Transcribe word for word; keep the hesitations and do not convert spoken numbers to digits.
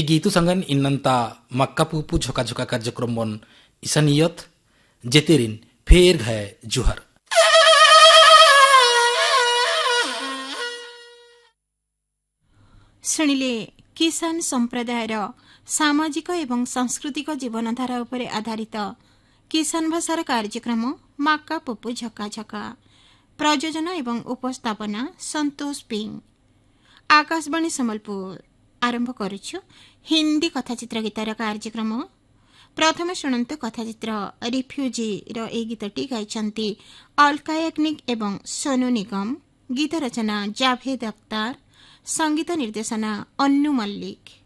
ಈ ಗೀತು ಸಂಗನ್ ಇನ್ನಂತ ಮಕ್ಕ ಪೂಪು ಝೊಕ ಝೊಕ ಕಾರ್ಯಕ್ರಮ ಬನ್ ಇಸನಿಯತ್ ಜೆತೆರಿನ್ ಫೇರ್ ಘಾಯ ಜುಹರ್ ଶୁଣିଲେ କିଷାନ ସମ୍ପ୍ରଦାୟର ସାମାଜିକ ଏବଂ ସାଂସ୍କୃତିକ ଜୀବନଧାରା ଉପରେ ଆଧାରିତ କିଷାନ ଭାଷାର କାର୍ଯ୍ୟକ୍ରମ ମାକା ପୁପୁ ଝକା ଝକା। ପ୍ରଯୋଜନା ଏବଂ ଉପସ୍ଥାପନା ସନ୍ତୋଷ ପିଂ। ଆକାଶବାଣୀ ସମ୍ବଲପୁର। ଆରମ୍ଭ କରୁଛୁ ହିନ୍ଦୀ କଥାଚିତ୍ର ଗୀତର କାର୍ଯ୍ୟକ୍ରମ। ପ୍ରଥମେ ଶୁଣନ୍ତୁ କଥାଚିତ୍ର ରିଫ୍ୟୁଜିର ଏହି ଗୀତଟି ଗାଇଛନ୍ତି ଅଲକା ୟାଗ୍ନିକ ଏବଂ ସୋନୁ ନିଗମ। ଗୀତ ରଚନା ଜାଭେଦ ଅଖ୍ତାର, ସଙ୍ଗୀତ ନିର୍ଦ୍ଦେଶନା ଅନ୍ନୁ ମଲ୍ଲିକ।